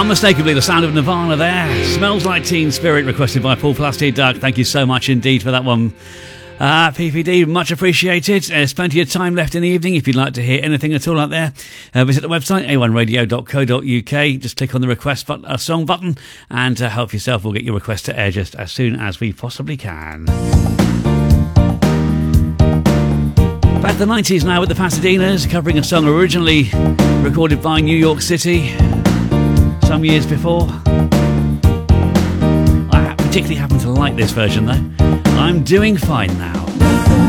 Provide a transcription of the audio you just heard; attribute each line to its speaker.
Speaker 1: Unmistakably the sound of Nirvana there. Smells Like Teen Spirit, requested by Paul Plasty. Doug, thank you so much indeed for that one. PPD, much appreciated. There's plenty of time left in the evening if you'd like to hear anything at all out there. Visit the website, a1radio.co.uk. Just click on the request song button and help yourself. We'll get your request to air just as soon as we possibly can. Back to the 90s now with the Pasadenas, covering a song originally recorded by New York City some years before. I particularly happen to like this version though. I'm Doing Fine Now.